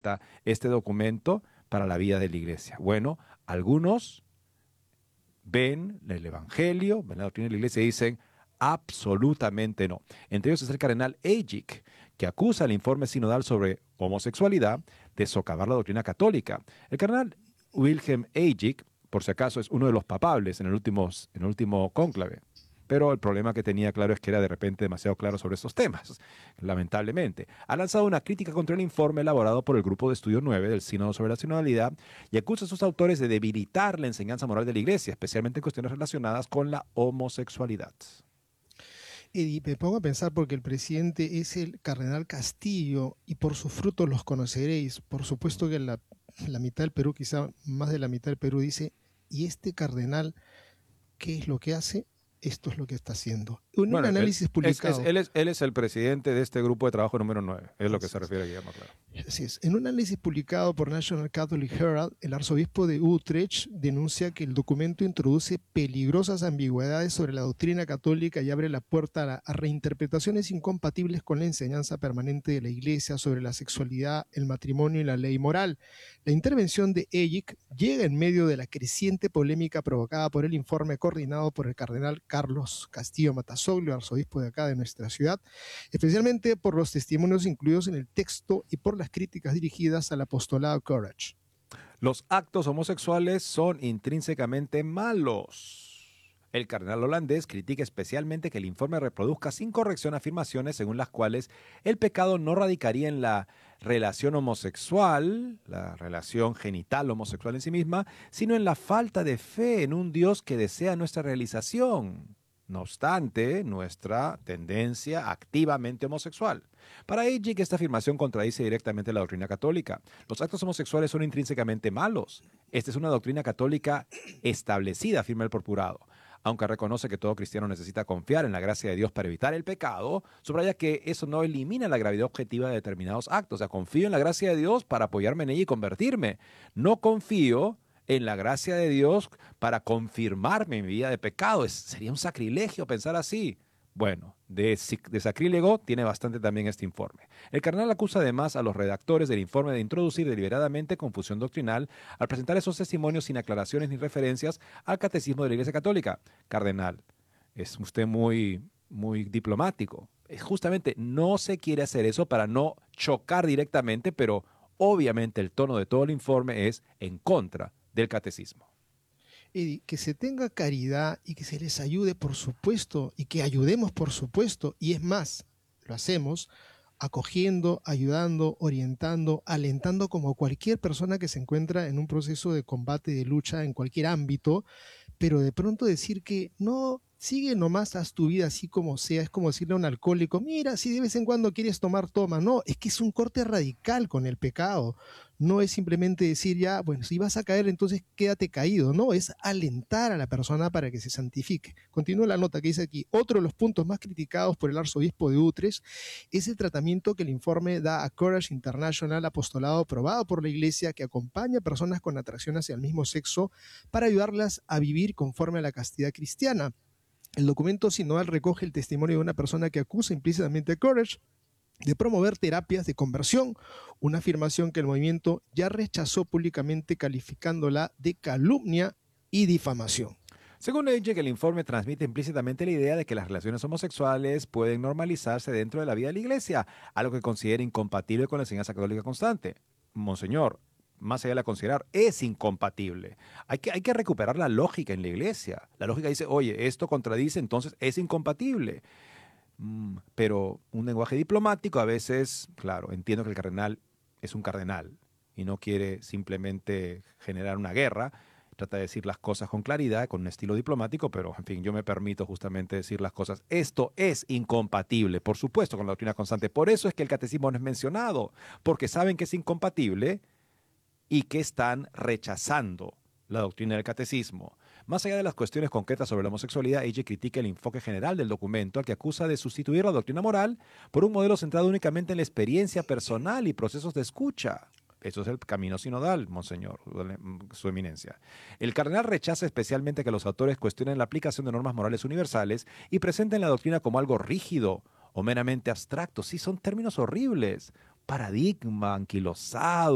representa este documento para la vida de la iglesia? Bueno, algunos ven el Evangelio, ven la doctrina de la iglesia y dicen absolutamente no. Entre ellos es el cardenal Ajik, que acusa el informe sinodal sobre homosexualidad de socavar la doctrina católica. El cardenal Wilhelm Ajik, por si acaso, es uno de los papables en el último cónclave. Pero el problema que tenía claro es que era de repente demasiado claro sobre estos temas, lamentablemente. Ha lanzado una crítica contra el informe elaborado por el Grupo de Estudio 9 del Sínodo sobre la Sinodalidad y acusa a sus autores de debilitar la enseñanza moral de la Iglesia, especialmente en cuestiones relacionadas con la homosexualidad. Y me pongo a pensar porque el presidente es el cardenal Castillo y por sus frutos los conoceréis. Por supuesto que la mitad del Perú, quizá más de la mitad del Perú dice, ¿y este cardenal qué es lo que hace? Esto es lo que está haciendo. Un análisis publicado. Él es el presidente de este grupo de trabajo número 9. Es lo que se refiere a Guillermo, claro. Así es. En un análisis publicado por National Catholic Herald, el arzobispo de Utrecht denuncia que el documento introduce peligrosas ambigüedades sobre la doctrina católica y abre la puerta a reinterpretaciones incompatibles con la enseñanza permanente de la Iglesia sobre la sexualidad, el matrimonio y la ley moral. La intervención de Ajik llega en medio de la creciente polémica provocada por el informe coordinado por el cardenal Carlos Castillo Matasoglio, arzobispo de acá de nuestra ciudad, especialmente por los testimonios incluidos en el texto y por las críticas dirigidas al apostolado Courage. Los actos homosexuales son intrínsecamente malos. El cardenal holandés critica especialmente que el informe reproduzca sin corrección afirmaciones según las cuales el pecado no radicaría en la relación homosexual, la relación genital homosexual en sí misma, sino en la falta de fe en un Dios que desea nuestra realización. No obstante, nuestra tendencia activamente homosexual. Para Ajik, esta afirmación contradice directamente la doctrina católica. Los actos homosexuales son intrínsecamente malos. Esta es una doctrina católica establecida, afirma el purpurado. Aunque reconoce que todo cristiano necesita confiar en la gracia de Dios para evitar el pecado, subraya que eso no elimina la gravedad objetiva de determinados actos. O sea, confío en la gracia de Dios para apoyarme en ella y convertirme. No confío en la gracia de Dios para confirmarme en mi vida de pecado. Sería un sacrilegio pensar así. Bueno, de sacrílego tiene bastante también este informe. El cardenal acusa además a los redactores del informe de introducir deliberadamente confusión doctrinal al presentar esos testimonios sin aclaraciones ni referencias al catecismo de la Iglesia Católica. Cardenal, es usted muy diplomático. Justamente no se quiere hacer eso para no chocar directamente, pero obviamente el tono de todo el informe es en contra del catecismo. Y que se tenga caridad y que se les ayude, por supuesto, y que ayudemos, por supuesto, y es más, lo hacemos acogiendo, ayudando, orientando, alentando como cualquier persona que se encuentra en un proceso de combate, de lucha en cualquier ámbito, pero de pronto decir que no, sigue nomás, haz tu vida así como sea, es como decirle a un alcohólico, mira, si de vez en cuando quieres tomar, toma. No, es que es un corte radical con el pecado. No es simplemente decir ya, bueno, si vas a caer, entonces quédate caído. No, es alentar a la persona para que se santifique. Continúa la nota que dice aquí, otro de los puntos más criticados por el arzobispo de Utrecht es el tratamiento que el informe da a Courage International, apostolado aprobado por la Iglesia que acompaña a personas con atracción hacia el mismo sexo para ayudarlas a vivir conforme a la castidad cristiana. El documento sinodal recoge el testimonio de una persona que acusa implícitamente a Courage de promover terapias de conversión, una afirmación que el movimiento ya rechazó públicamente calificándola de calumnia y difamación. Según Ajik, el informe transmite implícitamente la idea de que las relaciones homosexuales pueden normalizarse dentro de la vida de la Iglesia, algo que considera incompatible con la enseñanza católica constante. Monseñor, más allá de la considerar, es incompatible. Hay que recuperar la lógica en la Iglesia. La lógica dice, oye, esto contradice, entonces es incompatible. Pero un lenguaje diplomático a veces, claro, entiendo que el cardenal es un cardenal y no quiere simplemente generar una guerra, trata de decir las cosas con claridad, con un estilo diplomático, pero en fin, yo me permito justamente decir las cosas. Esto es incompatible, por supuesto, con la doctrina constante. Por eso es que el catecismo no es mencionado, porque saben que es incompatible y que están rechazando la doctrina del catecismo. Más allá de las cuestiones concretas sobre la homosexualidad, ella critica el enfoque general del documento al que acusa de sustituir la doctrina moral por un modelo centrado únicamente en la experiencia personal y procesos de escucha. Eso es el camino sinodal, monseñor, su eminencia. El cardenal rechaza especialmente que los autores cuestionen la aplicación de normas morales universales y presenten la doctrina como algo rígido o meramente abstracto. Sí, son términos horribles. Paradigma, anquilosado.